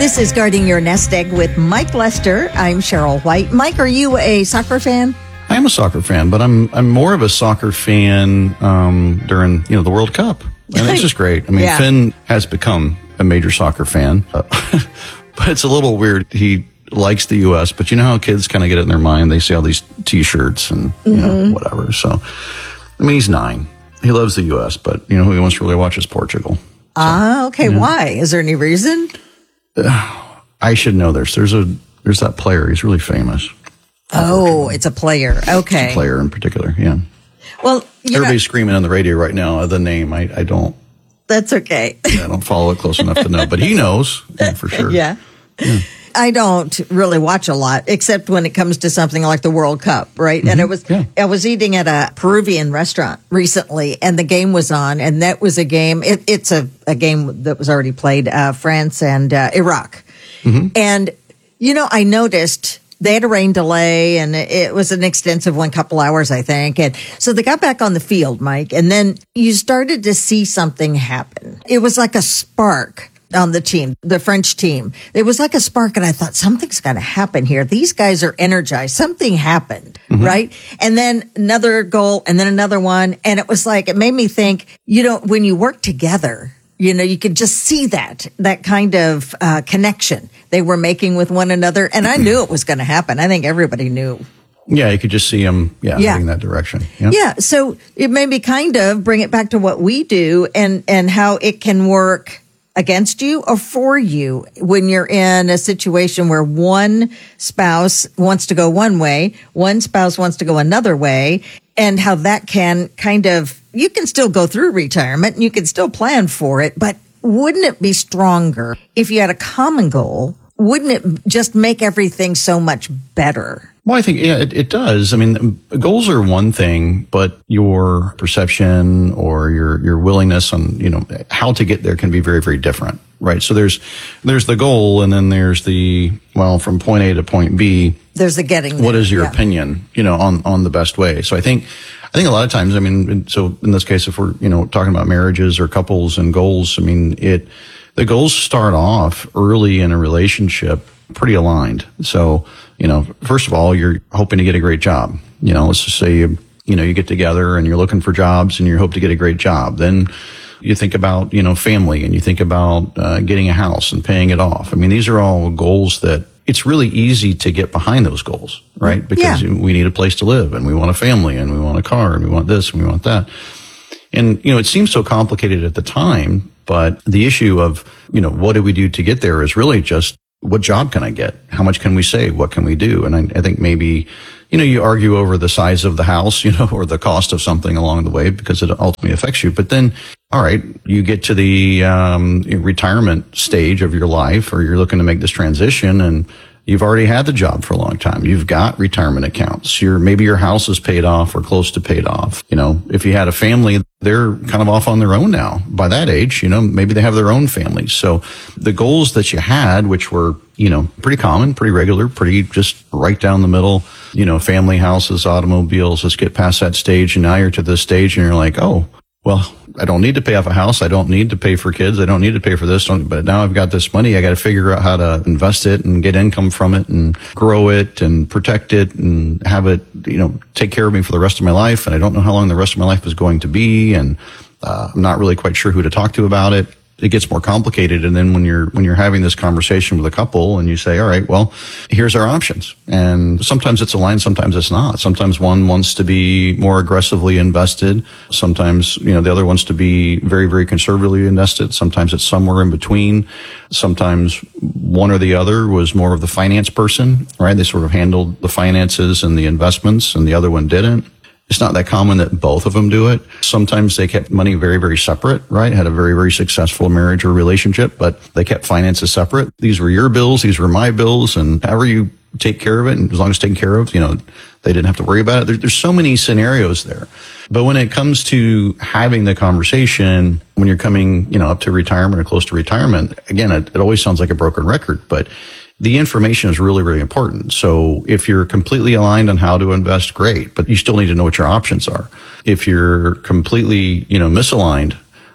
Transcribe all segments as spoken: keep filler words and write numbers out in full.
This is Guarding Your Nest Egg with Mike Lester. I'm Cheryl White. Mike, are you a soccer fan? I am a soccer fan, but I'm I'm more of a soccer fan um, during you know the World Cup, and it's just great. I mean, Yeah. Finn has become a major soccer fan, uh, but it's a little weird. He likes the U S, but you know how kids kind of get it in their mind. They see all these T-shirts and you Mm-hmm. know whatever. So, I mean, he's nine. He loves the U S, but you know who he wants to really watch is Portugal. Ah, okay. Why? Is there any reason? I should know this. There's a there's that player. He's really famous. Oh, it's a player. Okay. Player in particular, yeah. Well, you know, Everybody's screaming on the radio right now. uh, The name, I, I don't. that's okay. I don't follow it close enough to know, but he knows yeah, for sure. Yeah. I don't really watch a lot, except when it comes to something like the World Cup, right? And it was, Yeah. I was eating at a Peruvian restaurant recently, and the game was on, and that was a game. It, it's a, a game that was already played, uh, France and uh, Iraq. And, you know, I noticed they had a rain delay, and it was an extensive one, couple hours, I think. And so they got back on the field, Mike, and then you started to see something happen. It was like a spark on the team, the French team. It was like a spark, and I thought, something's going to happen here. These guys are energized. Something happened, right? And then another goal, and then another one. And it was like, it made me think, you know, when you work together, you know, you could just see that, that kind of uh, connection they were making with one another. And I knew it was going to happen. I think everybody knew. Yeah, you could just see him, yeah, Yeah. heading that direction. Yeah. Yeah. So it made me kind of bring it back to what we do and, and how it can work against you or for you when you're in a situation where one spouse wants to go one way, one spouse wants to go another way, and how that can kind of, you can still go through retirement and you can still plan for it, but wouldn't it be stronger if you had a common goal? Wouldn't it just make everything so much better? Well, I think, yeah, it, it does. I mean, goals are one thing, but your perception or your, your willingness on, you know, how to get there can be very, very different, right? So there's, there's the goal, and then there's the, well, from point A to point B. There's the getting there. What is your Yeah. opinion, you know, on, on the best way? So I think, I think a lot of times, I mean, so in this case, if we're, you know, talking about marriages or couples and goals, I mean, it, the goals start off early in a relationship pretty aligned. So, you know, first of all, you're hoping to get a great job. You know, let's just say you, you know, you get together and you're looking for jobs and you hope to get a great job. Then you think about, you know, family, and you think about uh, getting a house and paying it off. I mean, these are all goals that it's really easy to get behind those goals, right? Because Yeah. we need a place to live, and we want a family, and we want a car, and we want this, and we want that. And, you know, it seems so complicated at the time, but the issue of, you know, what do we do to get there is really just, what job can I get? How much can we save? What can we do? And I, I think maybe, you know, you argue over the size of the house, you know, or the cost of something along the way because it ultimately affects you. But then, all right, you get to the um, retirement stage of your life, or you're looking to make this transition, and you've already had the job for a long time. You've got retirement accounts. Your, maybe your house is paid off or close to paid off. You know, if you had a family, they're kind of off on their own now. By that age, you know, maybe they have their own families. So the goals that you had, which were, you know, pretty common, pretty regular, pretty just right down the middle, you know, family, houses, automobiles, let's get past that stage. And now you're to this stage and you're like, oh, well, I don't need to pay off a house. I don't need to pay for kids. I don't need to pay for this. But now I've got this money. I got to figure out how to invest it and get income from it and grow it and protect it and have it, you know, take care of me for the rest of my life. And I don't know how long the rest of my life is going to be. And uh, I'm not really quite sure who to talk to about it. It gets more complicated. And then when you're, when you're having this conversation with a couple and you say, all right, well, here's our options. And sometimes it's aligned, sometimes it's not. Sometimes one wants to be more aggressively invested. Sometimes, you know, the other wants to be very, very conservatively invested. Sometimes it's somewhere in between. Sometimes one or the other was more of the finance person, right? They sort of handled the finances and the investments, and the other one didn't. It's not that common that both of them do it. Sometimes they kept money very, very separate, right? Had a very, very successful marriage or relationship, but they kept finances separate. These were your bills, these were my bills, and however you take care of it, and as long as it's taken care of, you know, they didn't have to worry about it. There, there's so many scenarios there. But when it comes to having the conversation, when you're coming, you know, up to retirement or close to retirement, again, it, it always sounds like a broken record, but the information is really, really important. So if you're completely aligned on how to invest, great, but you still need to know what your options are. If you're completely, you know, misaligned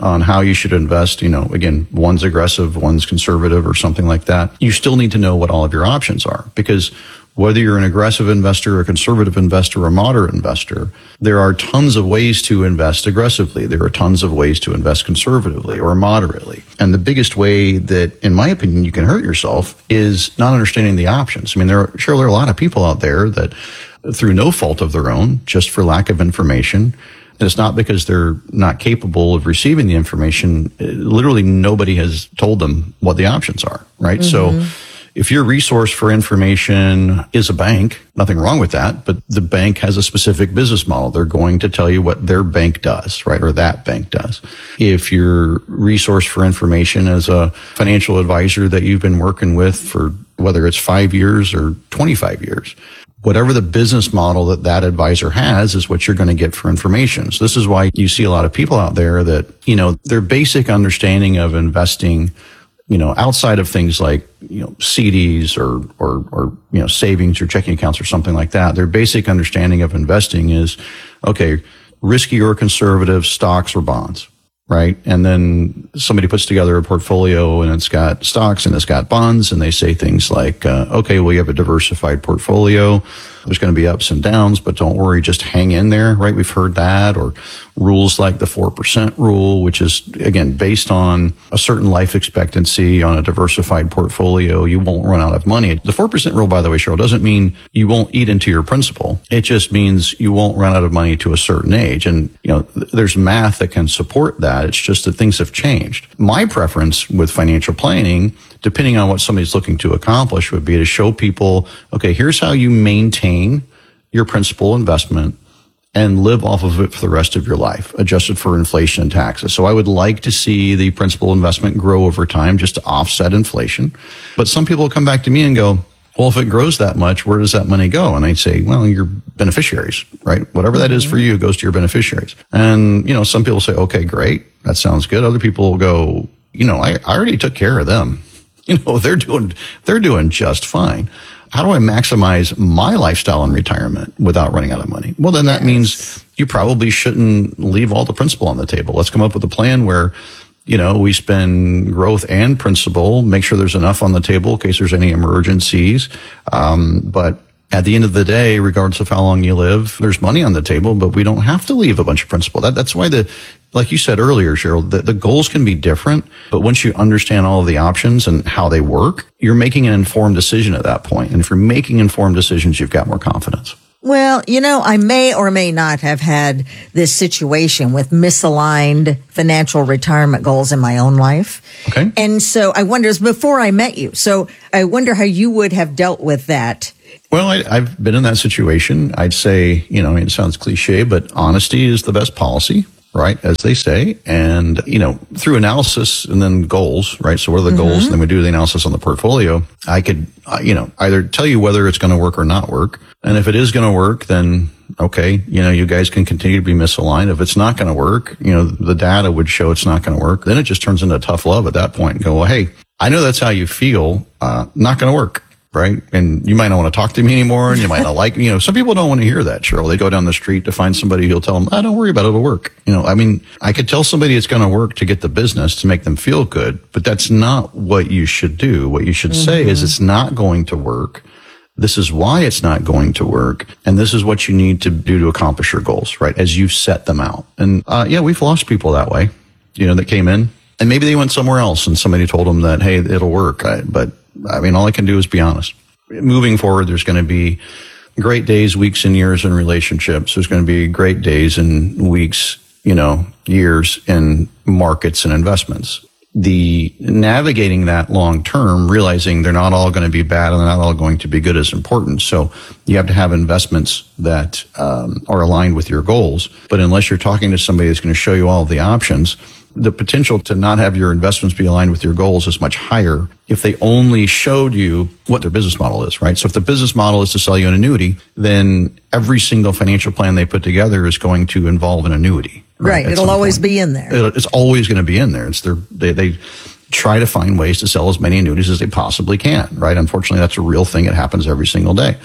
on how you should invest. You know, again, one's aggressive, one's conservative or something like that. You still need to know what all of your options are, because whether you're an aggressive investor, a conservative investor, or a moderate investor, there are tons of ways to invest aggressively. There are tons of ways to invest conservatively or moderately. And the biggest way that, in my opinion, you can hurt yourself is not understanding the options. I mean, there are, sure, there are a lot of people out there that, through no fault of their own, just for lack of information, and it's not because they're not capable of receiving the information. Literally, nobody has told them what the options are, right? Mm-hmm. So if your resource for information is a bank, nothing wrong with that, but the bank has a specific business model. They're going to tell you what their bank does, right? Or that bank does. If your resource for information is a financial advisor that you've been working with for whether it's five years or twenty-five years, whatever the business model that that advisor has is what you're going to get for information. So this is why you see a lot of people out there that, you know, their basic understanding of investing, you know, outside of things like, you know, C Ds or, or, or, you know, savings or checking accounts or something like that. Their basic understanding of investing is, okay, risky or conservative stocks or bonds, right? And then somebody puts together a portfolio and it's got stocks and it's got bonds, and they say things like, uh, okay, well, you have a diversified portfolio. There's going to be ups and downs, but don't worry, just hang in there, right? We've heard that. Or rules like the four percent rule, which is, again, based on a certain life expectancy on a diversified portfolio. You won't run out of money. The four percent rule, by the way, Cheryl, doesn't mean you won't eat into your principal. It just means you won't run out of money to a certain age. And, you know, th- there's math that can support that. It's just that things have changed. My preference with financial planning, depending on what somebody's looking to accomplish, would be to show people, okay, here's how you maintain your principal investment and live off of it for the rest of your life, adjusted for inflation and taxes. So I would like to see the principal investment grow over time just to offset inflation. But some people come back to me and go, well, if it grows that much, where does that money go? And I'd say, well, your beneficiaries, right? Whatever that is for you goes to your beneficiaries. And, you know, some people say, okay, great. That sounds good. Other people will go, you know, I, I already took care of them. You know, they're doing, they're doing just fine. How do I maximize my lifestyle in retirement without running out of money? Well, then that yes. means you probably shouldn't leave all the principal on the table. Let's come up with a plan where, you know, we spend growth and principal, make sure there's enough on the table in case there's any emergencies. Um, but at the end of the day, regardless of how long you live, there's money on the table, but we don't have to leave a bunch of principal. That, that's why the, like you said earlier, Cheryl, the, the goals can be different, but once you understand all of the options and how they work, you're making an informed decision at that point. And if you're making informed decisions, you've got more confidence. Well, you know, I may or may not have had this situation with misaligned financial retirement goals in my own life. Okay. And so I wonder, before I met you, so I wonder how you would have dealt with that. Well, I, I've been in that situation. I'd say, you know, I mean, it sounds cliche, but honesty is the best policy, right? As they say. And, you know, through analysis and then goals, right? So what are the mm-hmm. goals? And then we do the analysis on the portfolio. I could, uh, you know, either tell you whether it's going to work or not work. And if it is going to work, then okay, you know, you guys can continue to be misaligned. If it's not going to work, you know, the data would show it's not going to work. Then it just turns into tough love at that point and go, well, hey, I know that's how you feel. Uh, not going to work. Right. And you might not want to talk to me anymore, and you might not like, you know, some people don't want to hear that, Cheryl. They go down the street to find somebody who'll tell them, oh, don't worry about it. It'll work. You know, I mean, I could tell somebody it's going to work to get the business to make them feel good, but that's not what you should do. What you should mm-hmm. say is it's not going to work. This is why it's not going to work. And this is what you need to do to accomplish your goals, right? As you set them out. And, uh, yeah, we've lost people that way, you know, that came in and maybe they went somewhere else and somebody told them that, hey, it'll work. I, but I mean, all I can do is be honest. Moving forward, there's going to be great days, weeks, and years in relationships. There's going to be great days and weeks, you know, years in markets and investments. The navigating that long term, realizing they're not all going to be bad and they're not all going to be good is important. So you have to have investments that um, are aligned with your goals. But unless you're talking to somebody that's going to show you all of the options, the potential to not have your investments be aligned with your goals is much higher if they only showed you what their business model is, right? So if the business model is to sell you an annuity, then every single financial plan they put together is going to involve an annuity. Right. right. It'll always point. be in there. It, it's always going to be in there. It's their, they, they try to find ways to sell as many annuities as they possibly can, right? Unfortunately, that's a real thing. It happens every single day.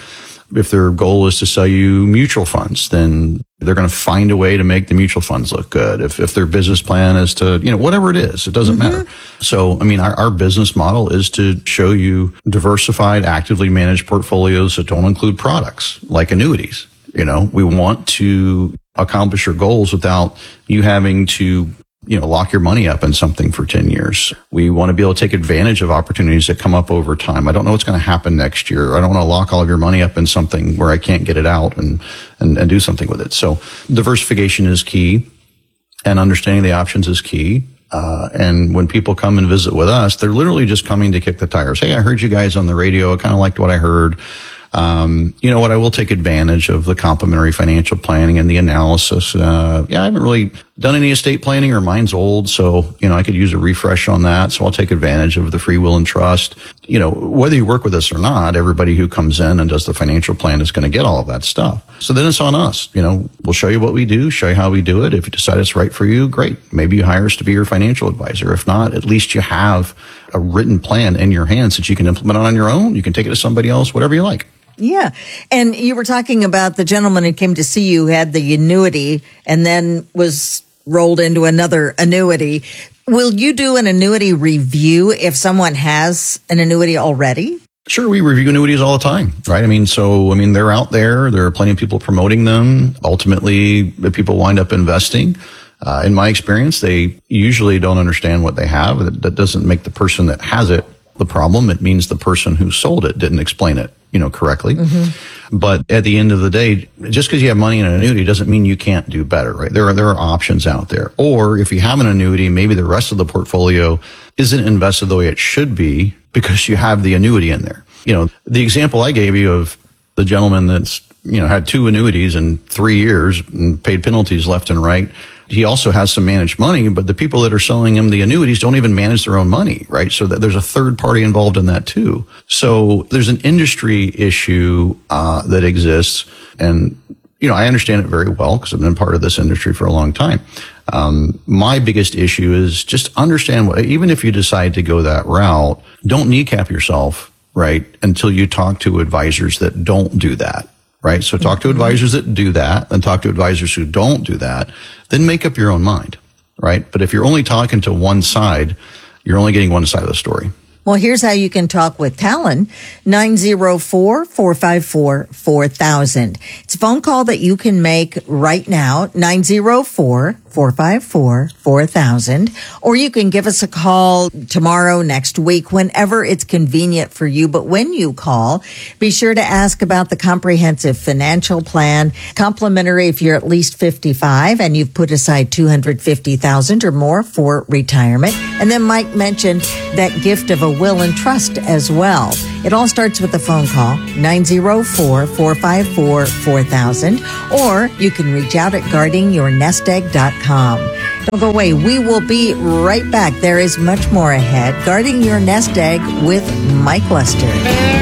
If their goal is to sell you mutual funds, then they're going to find a way to make the mutual funds look good. If if their business plan is to, you know, whatever it is, it doesn't mm-hmm. matter. So, I mean, our, our business model is to show you diversified, actively managed portfolios that don't include products like annuities. You know, we want to accomplish your goals without you having to, you know, lock your money up in something for ten years. We want to be able to take advantage of opportunities that come up over time. I don't know what's going to happen next year. I don't want to lock all of your money up in something where I can't get it out and, and, and do something with it. So diversification is key, and understanding the options is key. Uh, and when people come and visit with us, they're literally just coming to kick the tires. Hey, I heard you guys on the radio. I kind of liked what I heard. Um, you know what? I will take advantage of the complementary financial planning and the analysis. Uh, yeah, I haven't really done any estate planning, or mine's old. So, you know, I could use a refresh on that. So I'll take advantage of the free will and trust. You know, whether you work with us or not, everybody who comes in and does the financial plan is going to get all of that stuff. So then it's on us. You know, we'll show you what we do, show you how we do it. If you decide it's right for you, great. Maybe you hire us to be your financial advisor. If not, at least you have a written plan in your hands that you can implement on your own. You can take it to somebody else, whatever you like. Yeah. And you were talking about the gentleman who came to see you, had the annuity and then was rolled into another annuity. Will you do an annuity review if someone has an annuity already? Sure. We review annuities all the time, right? I mean, so, I mean, they're out there. There are plenty of people promoting them. Ultimately, people wind up investing. Uh, in my experience, they usually don't understand what they have. That, that doesn't make the person that has it the problem. It means the person who sold it didn't explain it, you know, correctly. Mm-hmm. But at the end of the day, just because you have money in an annuity doesn't mean you can't do better, right? There are, there are options out there. Or if you have an annuity, maybe the rest of the portfolio isn't invested the way it should be because you have the annuity in there. You know, the example I gave you of the gentleman that's, you know, had two annuities in three years and paid penalties left and right. He also has some managed money, but the people that are selling him the annuities don't even manage their own money, right? So that there's a third party involved in that too. So there's an industry issue uh that exists, and you know, I understand it very well because I've been part of this industry for a long time. Um my biggest issue is just understand what, even if you decide to go that route, don't kneecap yourself, right, until you talk to advisors that don't do that. Right. So talk to advisors that do that, and talk to advisors who don't do that. Then make up your own mind. Right. But if you're only talking to one side, you're only getting one side of the story. Well, here's how you can talk with Talon, nine oh four, four five four, four thousand. It's a phone call that you can make right now, nine oh four, four five four, four thousand. Or you can give us a call tomorrow, next week, whenever it's convenient for you. But when you call, be sure to ask about the comprehensive financial plan, complimentary if you're at least fifty-five and you've put aside two hundred fifty thousand dollars or more for retirement. And then Mike mentioned that gift of a will and trust as well. It all starts with a phone call, nine oh four, four five four, four thousand, or you can reach out at guarding your nest egg dot com. Don't go away. We will be right back. There is much more ahead. Guarding Your Nest Egg with Mike Lester.